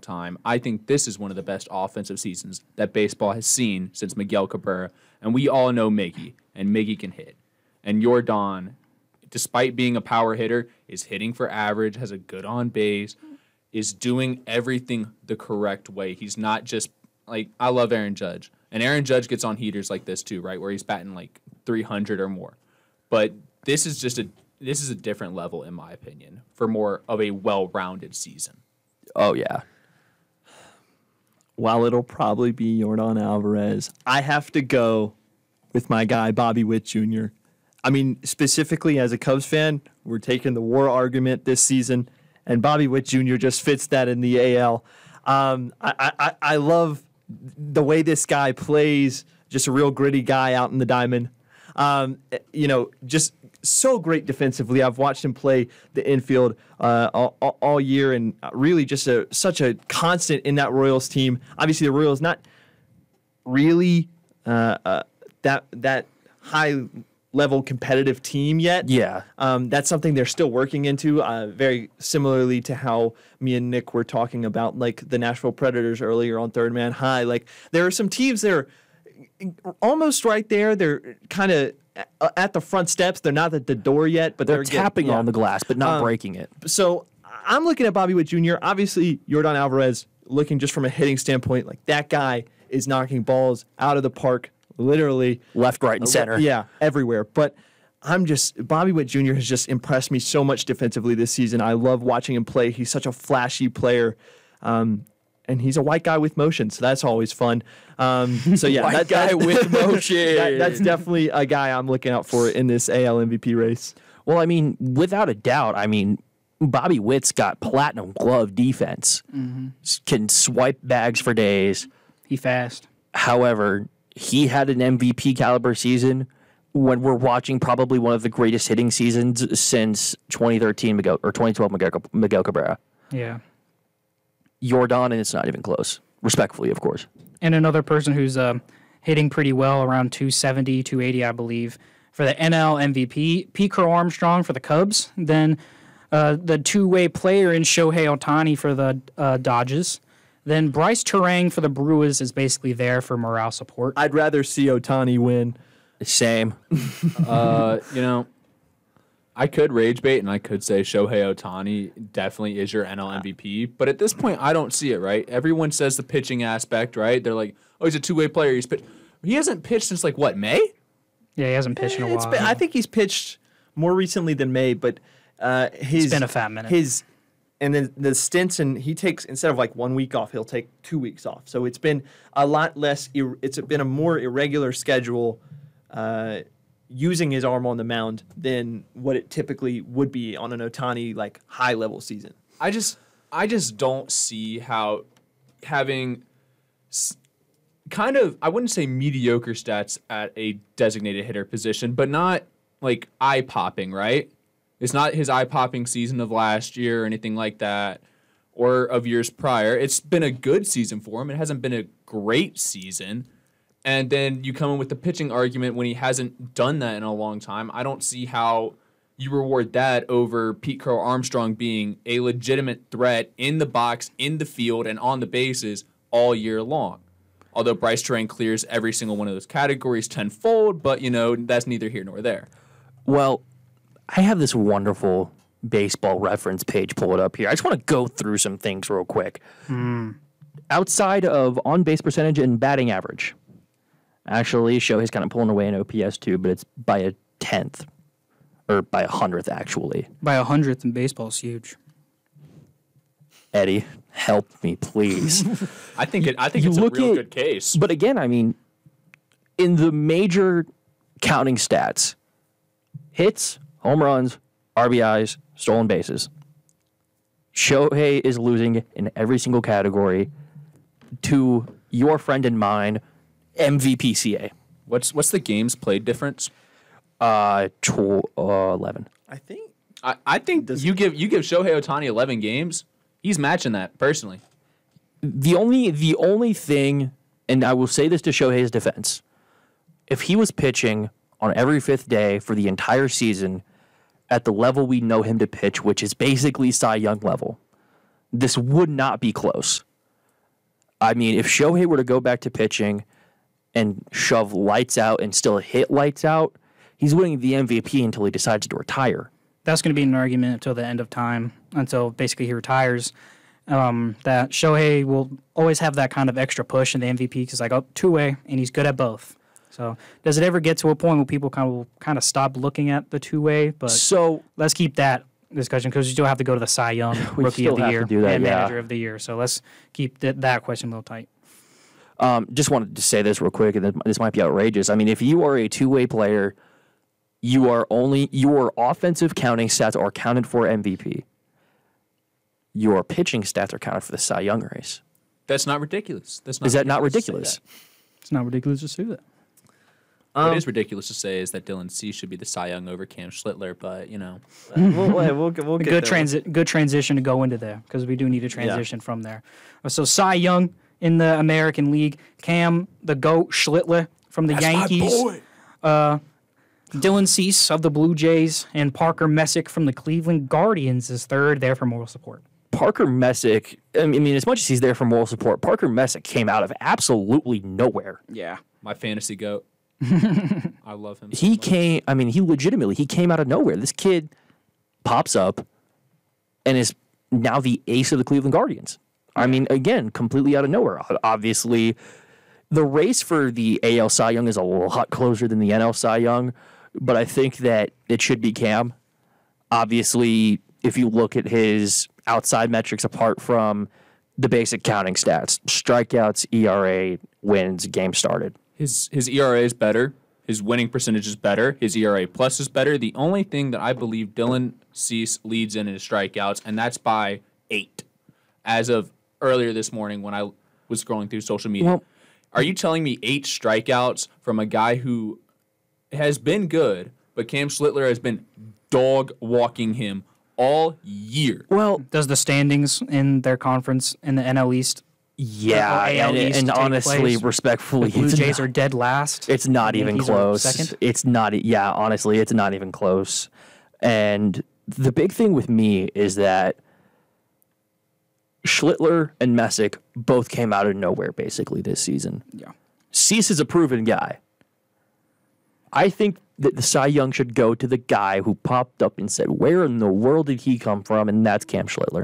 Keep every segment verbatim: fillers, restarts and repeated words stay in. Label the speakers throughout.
Speaker 1: time. I think this is one of the best offensive seasons that baseball has seen since Miguel Cabrera. And we all know Miggy, and Miggy can hit. And Yordan, despite being a power hitter, is hitting for average, has a good on base, is doing everything the correct way. He's not just, like, I love Aaron Judge. And Aaron Judge gets on heaters like this too, right, where he's batting like three hundred or more. But this is just a this is a different level, in my opinion, for more of a well-rounded season.
Speaker 2: Oh, yeah.
Speaker 3: While it'll probably be Yordan Alvarez, I have to go with my guy, Bobby Witt Junior I mean, specifically as a Cubs fan, we're taking the WAR argument this season, and Bobby Witt Junior just fits that in the A L. Um, I, I, I love the way this guy plays, just a real gritty guy out in the diamond. Um, you know, just so great defensively. I've watched him play the infield uh, all, all year, and really just a such a constant in that Royals team. Obviously, the Royals not really uh, uh, that that high level competitive team yet.
Speaker 2: Yeah.
Speaker 3: Um, that's something they're still working into, uh, very similarly to how me and Nick were talking about, like, the Nashville Predators earlier on Third Man High. Like, there are some teams that are almost right there. They're kind of at the front steps. They're not at the door yet, but
Speaker 2: They're,
Speaker 3: they're
Speaker 2: tapping
Speaker 3: getting, yeah.
Speaker 2: on the glass, but not
Speaker 3: Um,
Speaker 2: breaking it.
Speaker 3: So I'm looking at Bobby Witt Junior Obviously, Yordan Alvarez, looking just from a hitting standpoint, like, that guy is knocking balls out of the park, literally.
Speaker 2: Left, right, and center.
Speaker 3: Yeah, everywhere. But I'm just, Bobby Witt Junior has just impressed me so much defensively this season. I love watching him play. He's such a flashy player. Um, and he's a white guy with motion, so that's always fun. Um, so yeah,
Speaker 2: White
Speaker 3: that,
Speaker 2: guy
Speaker 3: that-
Speaker 2: with motion.
Speaker 3: that- that's definitely a guy I'm looking out for in this A L M V P race.
Speaker 2: Well, I mean, without a doubt, I mean, Bobby Witt's got platinum glove defense. S- Can swipe bags for days.
Speaker 4: He fast.
Speaker 2: However, he had an M V P caliber season when we're watching probably one of the greatest hitting seasons since twenty thirteen Miguel, or twenty twelve Miguel, Miguel Cabrera.
Speaker 4: Yeah.
Speaker 2: Yordan, and it's not even close. Respectfully, of course.
Speaker 4: And another person who's uh, hitting pretty well, around two seventy, two eighty, I believe, for the N L M V P, Pete Crow Armstrong for the Cubs. Then uh, the two-way player in Shohei Ohtani for the uh, Dodgers. Then Bryce Terang for the Brewers is basically there for morale support.
Speaker 3: I'd rather see Ohtani win.
Speaker 2: Same.
Speaker 1: Uh, you know, I could rage bait and I could say Shohei Ohtani definitely is your N L M V P, but at this point I don't see it, right? Everyone says the pitching aspect, right? They're like, oh, he's a two-way player. He's pitched. He hasn't pitched since like what, May?
Speaker 4: Yeah, he hasn't pitched in a
Speaker 3: It's
Speaker 4: while.
Speaker 3: been- I think he's pitched more recently than May, but uh, his
Speaker 4: been a fat minute.
Speaker 3: His and then the stints, and he takes, instead of like one week off, he'll take two weeks off. So it's been a lot less. Ir- it's been a more irregular schedule, uh, using his arm on the mound than what it typically would be on an Ohtani like high level season.
Speaker 1: I just I just don't see how having s- kind of, I wouldn't say mediocre stats at a designated hitter position, but not like eye-popping, right? It's not his eye-popping season of last year or anything like that, or of years prior. It's been a good season for him. It hasn't been a great season. And then you come in with the pitching argument when he hasn't done that in a long time. I don't see how you reward that over Pete Crow Armstrong being a legitimate threat in the box, in the field, and on the bases all year long. Although Bryce Terang clears every single one of those categories tenfold, but, you know, that's neither here nor there.
Speaker 2: Well, I have this wonderful baseball reference page pulled up here. I just want to go through some things real quick. Outside of on-base percentage and batting average, actually, Shohei's kind of pulling away in O P S too, but it's by a tenth, or by a hundredth, actually.
Speaker 4: By a hundredth in baseball is huge.
Speaker 2: Eddie, help me, please.
Speaker 1: I think it. I think
Speaker 2: You
Speaker 1: it's a
Speaker 2: look
Speaker 1: real
Speaker 2: at-
Speaker 1: good case.
Speaker 2: But again, I mean, in the major counting stats, hits, home runs, R B Is, stolen bases, Shohei is losing in every single category to your friend and mine, M V P C A.
Speaker 1: What's what's the games played difference?
Speaker 2: Uh, tw- uh, eleven.
Speaker 3: I think
Speaker 1: I, I think you give you give Shohei Ohtani eleven games. He's matching that personally.
Speaker 2: The only the only thing, and I will say this to Shohei's defense, if he was pitching on every fifth day for the entire season at the level we know him to pitch, which is basically Cy Young level, this would not be close. I mean, if Shohei were to go back to pitching and shove lights out and still hit lights out, he's winning the M V P until he decides to retire.
Speaker 4: That's going to be an argument until the end of time, until basically he retires. Um, that Shohei will always have that kind of extra push in the M V P because like oh, two way, and he's good at both. So does it ever get to a point where people kind of kind of stop looking at the two way? But
Speaker 2: So
Speaker 4: let's keep that discussion because we still have to go to the Cy Young
Speaker 2: We
Speaker 4: Rookie
Speaker 2: still
Speaker 4: of the
Speaker 2: have
Speaker 4: Year
Speaker 2: to do that,
Speaker 4: and
Speaker 2: yeah.
Speaker 4: Manager of the Year. So let's keep th- that question a little tight.
Speaker 2: Um, just wanted to say this real quick, and this might be outrageous. I mean, if you are a two-way player, you are only your offensive counting stats are counted for M V P. Your pitching stats are counted for the Cy Young race.
Speaker 1: That's not ridiculous. That's not
Speaker 2: Is that not
Speaker 1: ridiculous to say
Speaker 2: ridiculous?
Speaker 4: It's not ridiculous to say that.
Speaker 1: that. What is ridiculous to say is that Dylan C should be the Cy Young over Cam Schlittler, but you know,
Speaker 3: we'll, we'll, we'll, we'll
Speaker 4: A
Speaker 3: get
Speaker 4: good
Speaker 3: there.
Speaker 4: transi- good transition to go into there because we do need a transition from there. Uh, So Cy Young in the American League, Cam the GOAT Schlittler from the Yankees, uh, Dylan Cease of the Blue Jays, and Parker Messick from the Cleveland Guardians is third there for moral support.
Speaker 2: Parker Messick, I mean, as much as he's there for moral support, Parker Messick came out of absolutely nowhere.
Speaker 4: Yeah.
Speaker 1: my fantasy goat. I love him. So
Speaker 2: He
Speaker 1: much.
Speaker 2: came, I mean, he legitimately, he came out of nowhere. This kid pops up and is now the ace of the Cleveland Guardians. I mean, again, completely out of nowhere. Obviously, the race for the A L Cy Young is a lot closer than the N L Cy Young, but I think that it should be Cam. Obviously, if you look at his outside metrics apart from the basic counting stats, strikeouts, E R A, wins, game started.
Speaker 1: His his E R A is better. His winning percentage is better. His E R A plus is better. The only thing that I believe Dylan Cease leads in is strikeouts, and that's by eight. As of earlier this morning when I was scrolling through social media.
Speaker 2: Well-
Speaker 1: Are you telling me eight strikeouts from a guy who has been good, but Cam Schlittler has been dog walking him all year?
Speaker 2: Well,
Speaker 4: Does the standings in their conference in the N L East,
Speaker 2: yeah,
Speaker 4: Or A L
Speaker 2: and,
Speaker 4: East
Speaker 2: and
Speaker 4: take
Speaker 2: honestly,
Speaker 4: place?
Speaker 2: respectfully,
Speaker 4: Blue
Speaker 2: it's
Speaker 4: Jays
Speaker 2: not-
Speaker 4: are dead last?
Speaker 2: It's not
Speaker 4: The
Speaker 2: even
Speaker 4: Yankees are
Speaker 2: close.
Speaker 4: second?
Speaker 2: It's not. e- Yeah, honestly, it's not even close. And the big thing with me is that Schlittler and Messick both came out of nowhere basically this season.
Speaker 4: Yeah.
Speaker 2: Cease is a proven guy. I think that the Cy Young should go to the guy who popped up and said, "Where in the world did he come from?" And that's Cam Schlittler.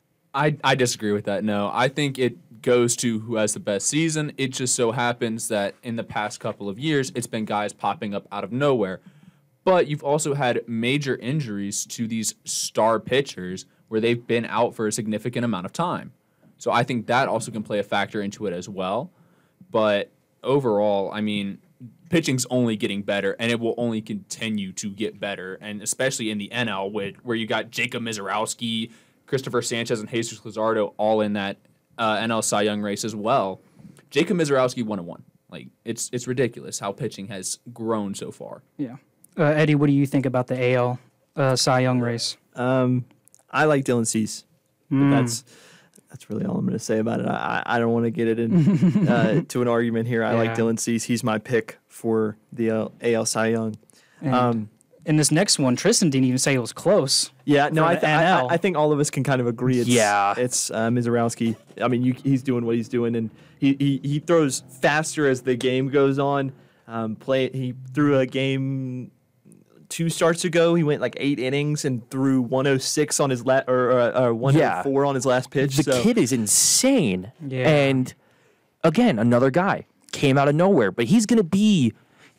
Speaker 1: I, I disagree with that. No, I think it goes to who has the best season. It just so happens that in the past couple of years, it's been guys popping up out of nowhere. But you've also had major injuries to these star pitchers where they've been out for a significant amount of time. So I think that also can play a factor into it as well. But overall, I mean, pitching's only getting better, and it will only continue to get better, and especially in the N L, with, where you got Jacob Mizorowski, Christopher Sanchez, and Jesus Luzardo all in that uh, N L Cy Young race as well. Jacob Mizorowski one and one. Like it's it's ridiculous how pitching has grown so far.
Speaker 4: Yeah. Uh, Eddie, what do you think about the A L uh, Cy Young race?
Speaker 3: Um, I like Dylan Cease. But
Speaker 4: Hmm.
Speaker 3: that's that's really all I'm going to say about it. I, I don't want to get it in uh, to an argument here. I like
Speaker 4: Yeah.
Speaker 3: Dylan Cease. He's my pick for the uh, A L Cy Young.
Speaker 4: And
Speaker 3: Um,
Speaker 4: in this next one, Tristan didn't even say it was close.
Speaker 3: Yeah, no,
Speaker 4: for
Speaker 3: I,
Speaker 4: the
Speaker 3: th- I,
Speaker 4: N L.
Speaker 3: I I think all of us can kind of agree. It's,
Speaker 2: Yeah.
Speaker 3: it's uh, Mizorowski. I mean, you, he's doing what he's doing, and he, he, he throws faster as the game goes on. Um, play he threw a game two starts ago. He went like eight innings and threw one oh six on his la- or, or, or one oh four on his last pitch.
Speaker 2: The
Speaker 3: so.
Speaker 2: kid is insane.
Speaker 4: Yeah.
Speaker 2: And again, another guy came out of nowhere, but he's going to be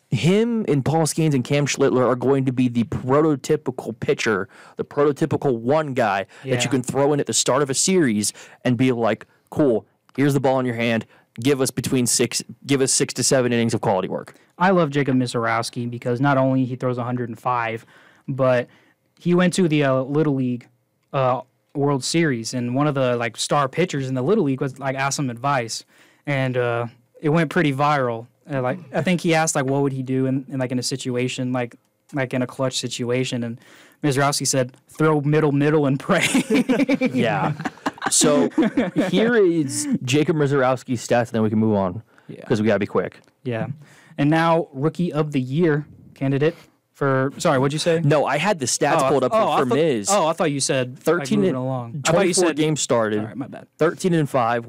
Speaker 2: him and Paul Skeens and Cam Schlittler are going to be the prototypical pitcher, the prototypical one guy that
Speaker 4: Yeah.
Speaker 2: you can throw in at the start of a series and be like, "Cool, here's the ball in your hand. Give us between six, give us six to seven innings of quality work."
Speaker 4: I love Jacob Mizorowski because not only he throws one hundred five, but he went to the uh, Little League uh, World Series, and one of the like star pitchers in the Little League was like asked some advice, and uh, it went pretty viral. Uh, like I think he asked like what would he do in, in like in a situation like like in a clutch situation, and Mizorowski said throw middle middle and pray.
Speaker 2: Yeah. So here is Jacob Mizorowski's stats, and then we can move on because we got to be quick.
Speaker 4: Yeah, and now Rookie of the Year candidate for sorry, what'd you say?
Speaker 2: No, I had the stats
Speaker 4: Oh, I-
Speaker 2: pulled up
Speaker 4: oh, I
Speaker 2: for
Speaker 4: thought-
Speaker 2: Miz.
Speaker 4: Oh, I thought you said
Speaker 2: thirteen
Speaker 4: like, moving
Speaker 2: and
Speaker 4: along. I thought you
Speaker 2: twenty-four
Speaker 4: said
Speaker 2: games started.
Speaker 4: All right, my bad.
Speaker 2: thirteen and five,